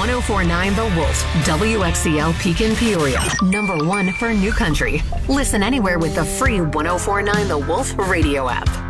1049 The Wolf, WXCL Pekin Peoria. #1 for New Country. Listen anywhere with the free 1049 The Wolf radio app.